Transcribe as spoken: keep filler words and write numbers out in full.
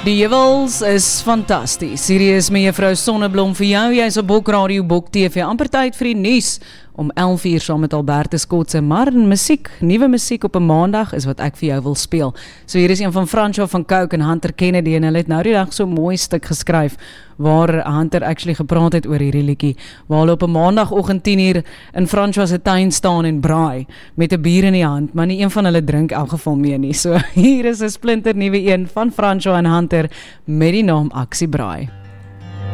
Die juwels is fantasties. Hierdie is met juffrou Sonneblom vir jou. Jy is op Bok Radio, Bok T V. Amper tyd vir die nuus om elf uur saam met Albertus Kotse. Maar musiek, nuwe musiek op 'n maandag is wat ek vir jou wil speel. So hier is een van Francois van Cooke en Hunter Kennedy en hulle het nou die dag so 'n mooi stuk geskryf waar Hunter actually gepraat het oor hierdie liedjie. Waar hulle op 'n maandagoggend tien uur in Francois se tuin staan en braai met 'n bier in die hand, maar nie een van hulle drink in elk geval mee nie. So hier is 'n splinter nuwe een van Francois en Hunter met die naam Aksie Braai.